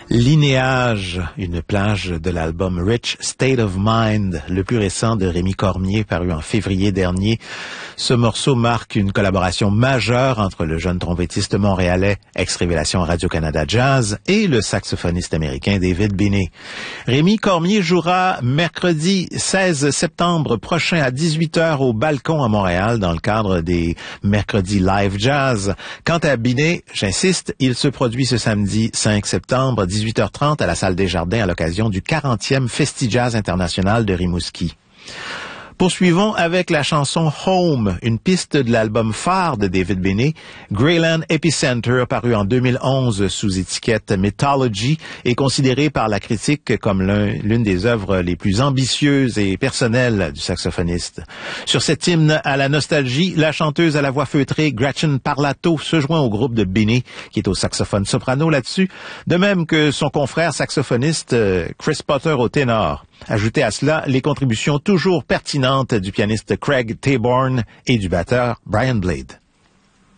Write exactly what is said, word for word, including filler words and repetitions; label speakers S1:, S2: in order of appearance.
S1: Linéage, une plage de l'album Rich State of Mind, le plus récent de Rémi Cormier, paru en février dernier. Ce morceau marque une collaboration majeure entre le jeune trompettiste montréalais, ex-révélation Radio-Canada Jazz, et le saxophoniste américain David Binney. Rémi Cormier jouera mercredi seize septembre prochain à dix-huit heures au Balcon à Montréal dans le cadre des Mercredis Live Jazz. Quant à Binney, j'insiste, il se produit ce samedi cinq septembre dix-huit heures trente à la Salle des Jardins à l'occasion du quarantième Festi-Jazz international de Rimouski. Poursuivons avec la chanson Home, une piste de l'album phare de David Binney, Greyland Epicenter, paru en deux mille onze sous étiquette Mythology, est considéré par la critique comme l'un, l'une des œuvres les plus ambitieuses et personnelles du saxophoniste. Sur cet hymne à la nostalgie, la chanteuse à la voix feutrée Gretchen Parlato se joint au groupe de Binney, qui est au saxophone soprano là-dessus, de même que son confrère saxophoniste Chris Potter au ténor. Ajoutez à cela les contributions toujours pertinentes du pianiste Craig Taborn et du batteur Brian Blade.